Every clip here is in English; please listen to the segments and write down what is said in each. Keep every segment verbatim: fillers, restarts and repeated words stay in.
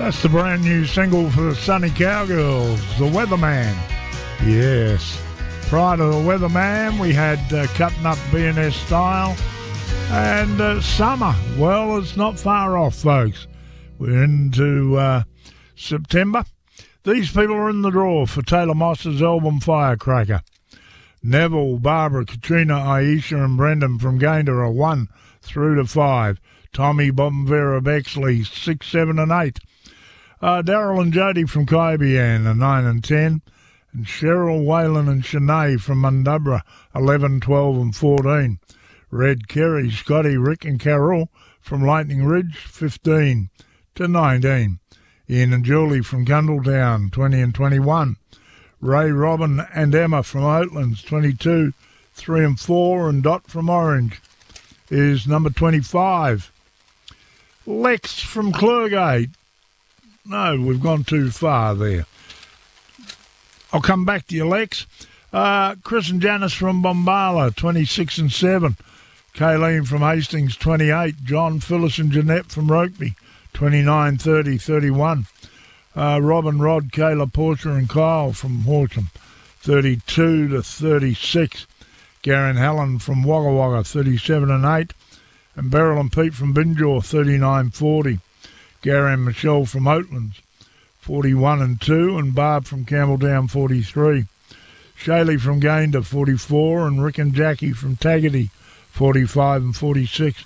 That's the brand new single for the Sunny Cowgirls, The Weatherman. Yes. Prior to The Weatherman, we had uh, Cutting Up B and S Style and uh, Summer. Well, it's not far off, folks. We're into uh, September. These people are in the draw for Taylor Moss's album Firecracker. Neville, Barbara, Katrina, Aisha and Brendan from Gayndah are one through to five. Tommy, Bob and Vera Bexley, six, seven and eight. Uh, Daryl and Jody from Kaibian are nine and ten. And Cheryl, Waylon and Shanae from Mundubra, eleven, twelve and fourteen. Red, Kerry, Scotty, Rick and Carol from Lightning Ridge, fifteen to nineteen. Ian and Julie from Cundletown, twenty and twenty-one. Ray, Robin and Emma from Oatlands, twenty-two, three and four. And Dot from Orange is number twenty-five. Lex from Clergate. No, we've gone too far there. I'll come back to you, Lex. Uh, Chris and Janice from Bombala, twenty-six and seven. Kayleen from Hastings, twenty-eight. John, Phyllis and Jeanette from Rokeby, twenty-nine, thirty, thirty-one. Uh, Robin, Rod, Kayla, Portia and Kyle from Horsham, thirty-two to thirty-six. Garen Helen from Wagga Wagga, thirty-seven and eight. And Beryl and Pete from Binjaw, thirty-nine, forty. Gary and Michelle from Oatlands, forty-one and two, and Barb from Campbelltown, forty-three. Shaylee from Gayndah, forty-four, and Rick and Jackie from Taggart, forty-five and forty-six.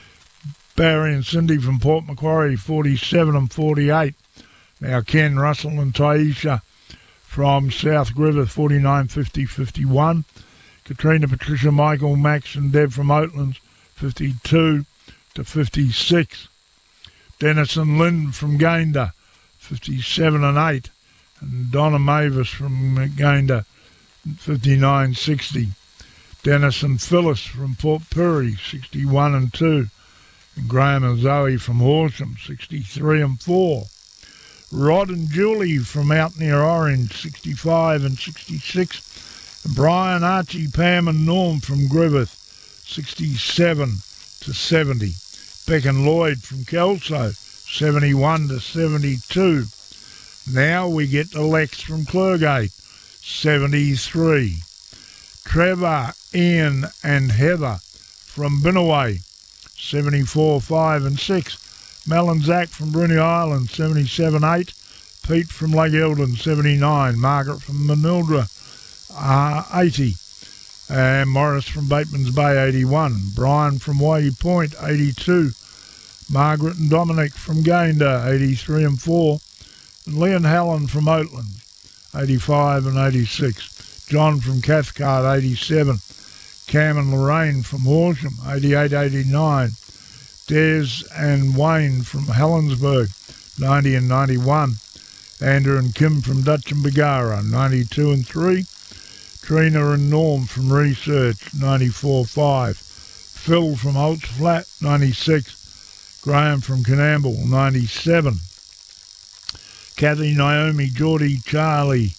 Barry and Cindy from Port Macquarie, forty-seven and forty-eight. Now Ken, Russell and Taisha from South Griffith, forty-nine, fifty, fifty-one. Katrina, Patricia, Michael, Max and Deb from Oatlands, fifty-two to fifty-six. Dennis and Lynn from Gayndah, fifty-seven and eight. And Donna Mavis from Gayndah, fifty-nine, sixty. Dennis and Phyllis from Port Pirie, sixty-one and two. And Graham and Zoe from Horsham, sixty-three and four. Rod and Julie from out near Orange, sixty-five and sixty-six. And Brian, Archie, Pam and Norm from Griffith, sixty-seven to seventy. Beck and Lloyd from Kelso, seventy-one to seventy-two. Now we get to Lex from Clergate, seventy-three. Trevor, Ian and Heather from Binnaway, seventy-four, five and six. Mel and Zach from Bruny Island, seventy-seven, eight. Pete from Lake Eldon, seventy-nine. Margaret from Manildra, uh, eighty. And Morris from Bateman's Bay, eighty-one. Brian from Waihi Point, eighty-two. Margaret and Dominic from Gayndah, eighty-three and four. And Leon Helen from Oatland, eighty-five and eighty-six. John from Cathcart, eighty-seven. Cam and Lorraine from Horsham, eighty-eight, eighty-nine. Des and Wayne from Helensburgh, ninety and ninety-one. Andrew and Kim from Dutch and Bagara, ninety-two and three. Trina and Norm from Research, ninety-four, five. Phil from Holtz Flat, ninety-six. Graham from Canamble, ninety-seven. Kathy, Naomi, Geordie, Charlie